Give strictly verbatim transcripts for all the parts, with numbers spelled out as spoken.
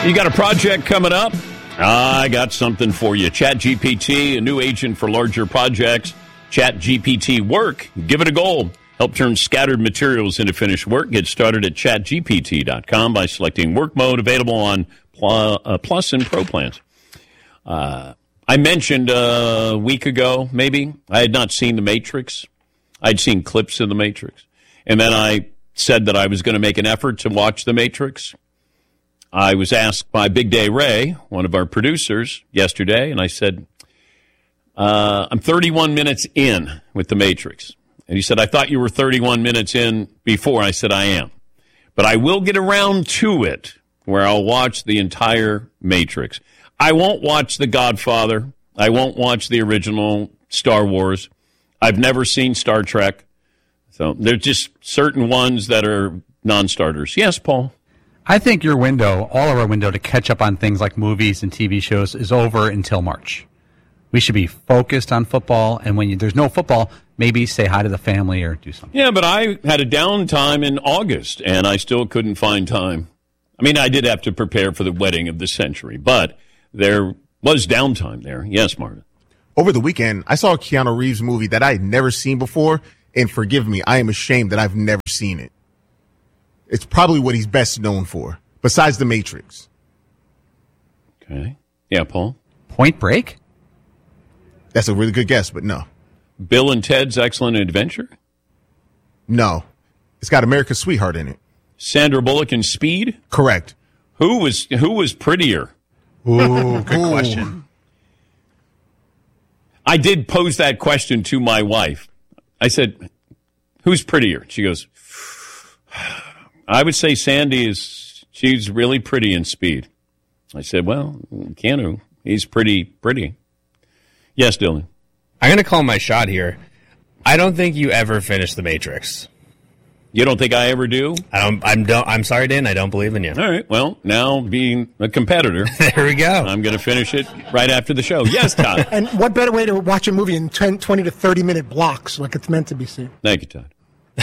You got a project coming up? I got something for you. ChatGPT, a new agent for larger projects. ChatGPT Work. Give it a go. Help turn scattered materials into finished work. Get started at chat G P T dot com by selecting Work Mode, available on Plus, uh, Plus and Pro plans. Uh, I mentioned uh, a week ago, maybe, I had not seen The Matrix. I'd seen clips of The Matrix. And then I said that I was going to make an effort to watch The Matrix. I was asked by Big Day Ray, one of our producers, yesterday, and I said, uh, I'm thirty-one minutes in with The Matrix. And he said, I thought you were thirty-one minutes in before. I said, I am. But I will get around to it where I'll watch the entire Matrix. I won't watch The Godfather. I won't watch the original Star Wars. I've never seen Star Trek. So there's just certain ones that are non-starters. Yes, Paul? I think your window, all of our window, to catch up on things like movies and T V shows is over until March. We should be focused on football, and when you, there's no football, maybe say hi to the family or do something. Yeah, but I had a downtime in August, and I still couldn't find time. I mean, I did have to prepare for the wedding of the century, but there was downtime there. Yes, Martin. Over the weekend, I saw a Keanu Reeves movie that I had never seen before, and forgive me, I am ashamed that I've never seen it. It's probably what he's best known for, besides The Matrix. Okay. Yeah, Paul? Point Break? That's a really good guess, but no. Bill and Ted's Excellent Adventure? No. It's got America's Sweetheart in it. Sandra Bullock in Speed? Correct. Who was who was prettier? Ooh, good Ooh. question. I did pose that question to my wife. I said, who's prettier? She goes, I would say Sandy is, she's really pretty in Speed. I said, well, Keanu, he's pretty, pretty. Yes, Dylan. I'm going to call my shot here. I don't think you ever finish The Matrix. You don't think I ever do? I don't. I'm. Don't, I'm sorry, Dan. I don't believe in you. All right. Well, now being a competitor, there we go. I'm going to finish it right after the show. Yes, Todd. And what better way to watch a movie in ten, twenty to thirty minute blocks, like it's meant to be seen? Thank you, Todd.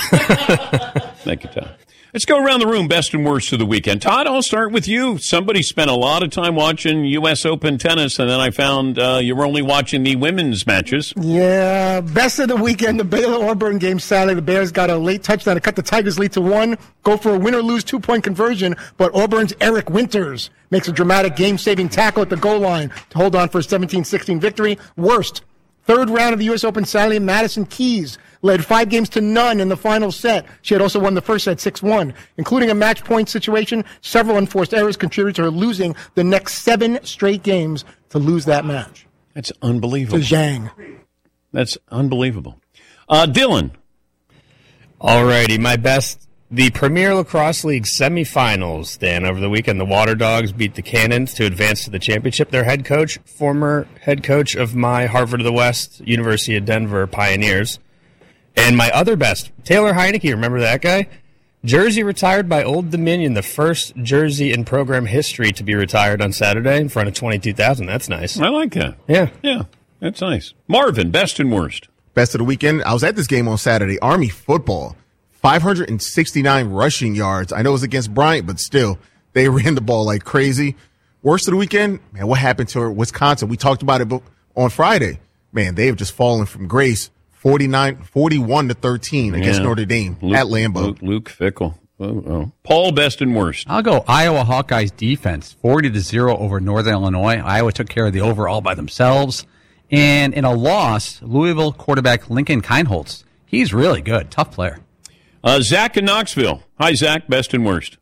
Thank you, Todd. Let's go around the room, best and worst of the weekend. Todd, I'll start with you. Somebody spent a lot of time watching U S Open tennis, and then I found uh, you were only watching the women's matches. Yeah, best of the weekend, the Baylor-Auburn game Saturday. The Bears got a late touchdown to cut the Tigers' lead to one, go for a win-or-lose two-point conversion, but Auburn's Eric Winters makes a dramatic game-saving tackle at the goal line to hold on for a seventeen sixteen victory. Worst, third round of the U S Open Saturday, Madison Keys led five games to none in the final set. She had also won the first set six one. Including a match point situation, several unforced errors contributed to her losing the next seven straight games to lose that match. That's unbelievable. To Zhang. That's unbelievable. Uh, Dylan. All righty, my best. The Premier Lacrosse League semifinals, Dan, over the weekend. The Water Dogs beat the Cannons to advance to the championship. Their head coach, former head coach of my Harvard of the West, University of Denver Pioneers. And my other best, Taylor Heineke, remember that guy? Jersey retired by Old Dominion, the first jersey in program history to be retired on Saturday in front of twenty-two thousand. That's nice. I like that. Yeah. Yeah, that's nice. Marvin, best and worst. Best of the weekend. I was at this game on Saturday. Army football, five hundred sixty-nine rushing yards. I know it was against Bryant, but still, they ran the ball like crazy. Worst of the weekend, man, what happened to Wisconsin? We talked about it on Friday. Man, they have just fallen from grace. forty-nine, forty-one to thirteen against yeah. Notre Dame Luke, at Lambeau. Luke, Luke Fickle. Oh, oh. Paul, best and worst. I'll go Iowa Hawkeyes defense, forty to zero over Northern Illinois. Iowa took care of the overall by themselves. And in a loss, Louisville quarterback Lincoln Kienholz. He's really good. Tough player. Uh, Zach in Knoxville. Hi, Zach. Best and worst.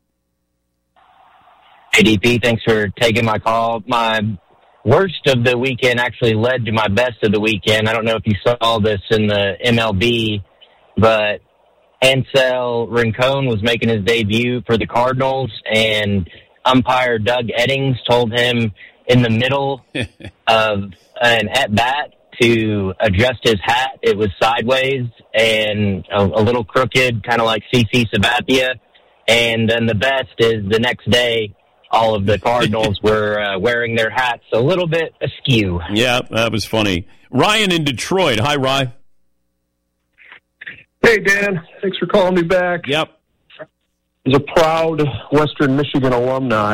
Hey, D P. Thanks for taking my call. My worst of the weekend actually led to my best of the weekend. I don't know if you saw this in the M L B, but Ansel Rincon was making his debut for the Cardinals, and umpire Doug Eddings told him in the middle of an at-bat to adjust his hat. It was sideways and a, a little crooked, kind of like C C Sabathia. And then the best is the next day, all of the Cardinals were uh, wearing their hats a little bit askew. Yeah, that was funny. Ryan in Detroit. Hi, Ryan. Hey, Dan. Thanks for calling me back. Yep. As a proud Western Michigan alumni,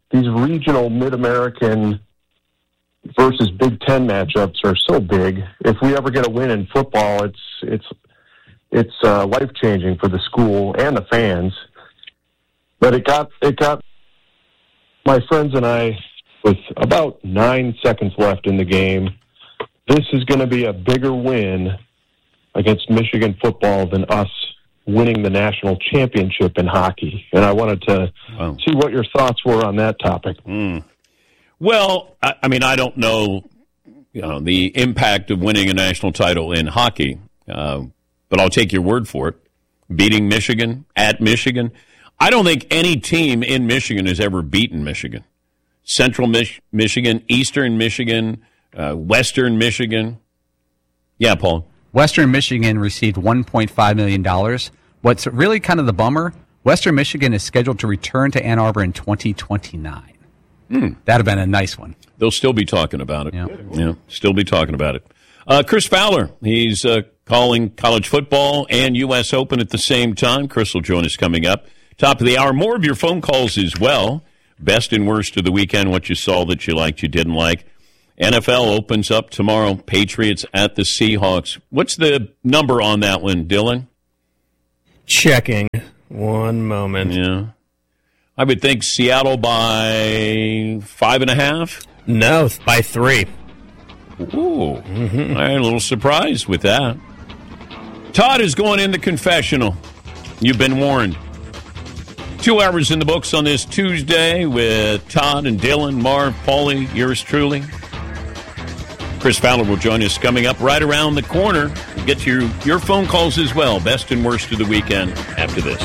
these regional Mid-American versus Big Ten matchups are so big. If we ever get a win in football, it's it's it's uh, life changing for the school and the fans. But it got it got my friends and I with about nine seconds left in the game. This is going to be a bigger win against Michigan football than us winning the national championship in hockey. And I wanted to wow. see what your thoughts were on that topic. Mm. Well, I, I mean, I don't know, you know, the impact of winning a national title in hockey, uh, but I'll take your word for it. Beating Michigan at Michigan. I don't think any team in Michigan has ever beaten Michigan. Central Mich- Michigan, Eastern Michigan, uh, Western Michigan. Yeah, Paul. Western Michigan received one point five million dollars. What's really kind of the bummer, Western Michigan is scheduled to return to Ann Arbor in twenty twenty-nine. Mm. That'd have been a nice one. They'll still be talking about it. Yeah, yeah still be talking about it. Uh, Chris Fowler, he's uh, calling college football and U S Open at the same time. Chris will join us coming up. Top of the hour. More of your phone calls as well. Best and worst of the weekend, what you saw that you liked, you didn't like. N F L opens up tomorrow. Patriots at the Seahawks. What's the number on that one, Dylan? Checking. One moment. Yeah. I would think Seattle by five and a half? No, by three. Ooh. Mm-hmm. I'm a little surprised with that. Todd is going in the confessional. You've been warned. Two hours in the books on this Tuesday with Todd and Dylan, Marv, Paulie, yours truly. Chris Fowler will join us coming up right around the corner. We'll get to your, your phone calls as well. Best and worst of the weekend after this.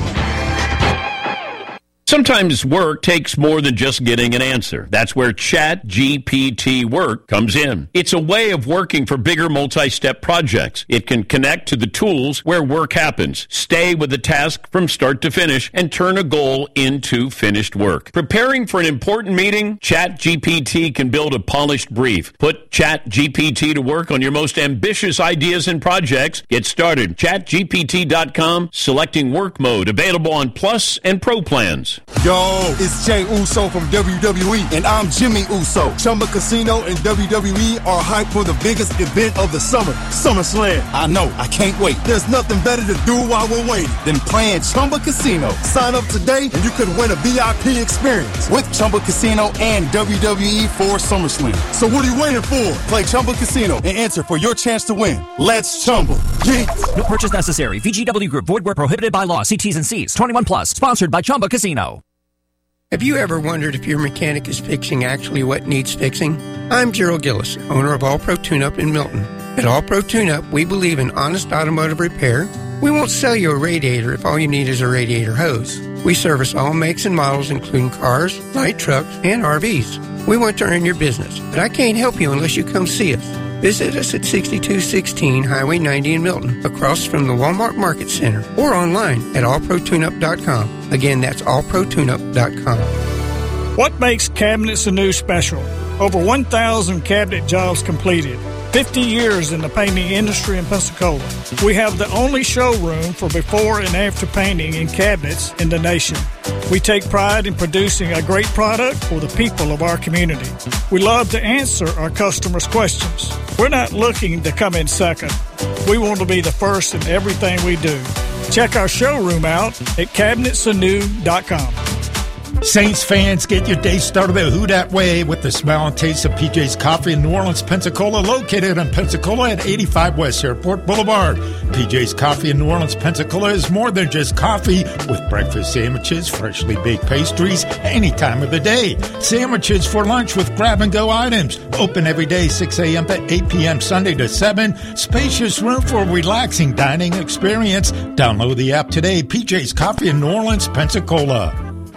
Sometimes work takes more than just getting an answer. That's where Chat G P T Work comes in. It's a way of working for bigger multi-step projects. It can connect to the tools where work happens, stay with the task from start to finish, and turn a goal into finished work. Preparing for an important meeting? Chat G P T can build a polished brief. Put Chat G P T to work on your most ambitious ideas and projects. Get started. chat G P T dot com, selecting work mode, available on Plus and Pro plans. Yo, it's Jay Uso from W W E, and I'm Jimmy Uso. Chumba Casino and W W E are hyped for the biggest event of the summer, SummerSlam. I know, I can't wait. There's nothing better to do while we're waiting than playing Chumba Casino. Sign up today, and you could win a V I P experience with Chumba Casino and W W E for SummerSlam. So what are you waiting for? Play Chumba Casino and enter for your chance to win. Let's Chumba. Yeah. No purchase necessary. V G W Group. Void where prohibited by law. See T's and C's. twenty-one plus. Sponsored by Chumba Casino. Have you ever wondered if your mechanic is fixing actually what needs fixing? I'm Gerald Gillis, owner of All Pro Tune-Up in Milton. At All Pro Tune-Up, we believe in honest automotive repair. We won't sell you a radiator if all you need is a radiator hose. We service all makes and models, including cars, light trucks, and R Vs. We want to earn your business, but I can't help you unless you come see us. Visit us at sixty-two sixteen Highway ninety in Milton, across from the Walmart Market Center, or online at all pro tune up dot com. Again, that's all pro tune up dot com. What makes Cabinets Anew special? Over one thousand cabinet jobs completed. fifty years in the painting industry in Pensacola. We have the only showroom for before and after painting in cabinets in the nation. We take pride in producing a great product for the people of our community. We love to answer our customers' questions. We're not looking to come in second. We want to be the first in everything we do. Check our showroom out at cabinets anew dot com. Saints fans, get your day started the Who Dat way with the smell and taste of P J's Coffee in New Orleans, Pensacola, located in Pensacola at eighty-five West Airport Boulevard. P J's Coffee in New Orleans, Pensacola is more than just coffee, with breakfast sandwiches, freshly baked pastries, any time of the day. Sandwiches for lunch with grab-and-go items. Open every day, six a.m. to eight p.m. Sunday to seven. Spacious room for a relaxing dining experience. Download the app today. P J's Coffee in New Orleans, Pensacola.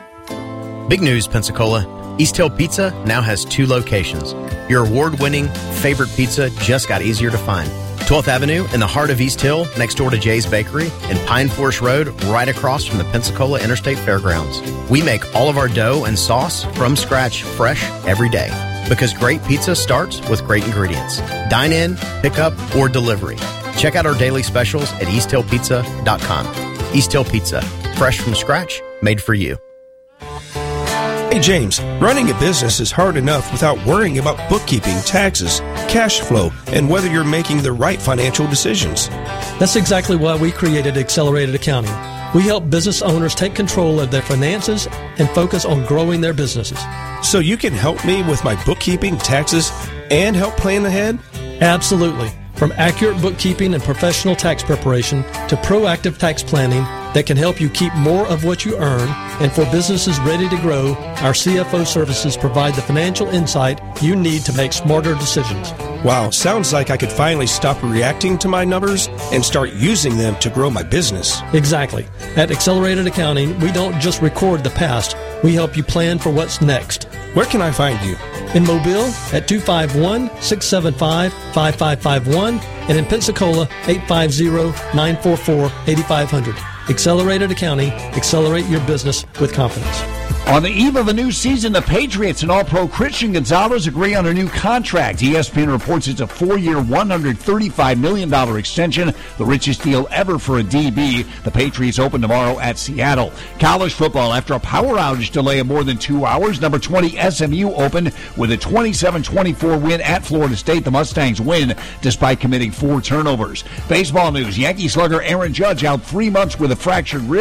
Big news, Pensacola. East Hill Pizza now has two locations. Your award-winning favorite pizza just got easier to find. twelfth Avenue in the heart of East Hill, next door to Jay's Bakery, and Pine Forest Road, right across from the Pensacola Interstate Fairgrounds. We make all of our dough and sauce from scratch, fresh, every day. Because great pizza starts with great ingredients. Dine in, pick up, or delivery. Check out our daily specials at east hill pizza dot com. East Hill Pizza, fresh from scratch, made for you. Hey James, running a business is hard enough without worrying about bookkeeping, taxes, cash flow, and whether you're making the right financial decisions. That's exactly why we created Accelerated Accounting. We help business owners take control of their finances and focus on growing their businesses. So you can help me with my bookkeeping, taxes, and help plan ahead? Absolutely. From accurate bookkeeping and professional tax preparation to proactive tax planning that can help you keep more of what you earn, and for businesses ready to grow, our C F O services provide the financial insight you need to make smarter decisions. Wow, sounds like I could finally stop reacting to my numbers and start using them to grow my business. Exactly. At Accelerated Accounting, we don't just record the past, we help you plan for what's next. Where can I find you? In Mobile at two five one, six seven five, five five five one and in Pensacola eight five zero, nine four four, eight five zero zero. Accelerated Accounting. Accelerate your business with confidence. On the eve of a new season, the Patriots and All-Pro Christian Gonzalez agree on a new contract. E S P N reports it's a four-year, one hundred thirty-five million dollars extension, the richest deal ever for a D B. The Patriots open tomorrow at Seattle. College football, after a power outage delay of more than two hours, number twenty S M U opened with a twenty-seven twenty-four win at Florida State. The Mustangs win despite committing four turnovers. Baseball news, Yankee slugger Aaron Judge out three months with a fractured wrist.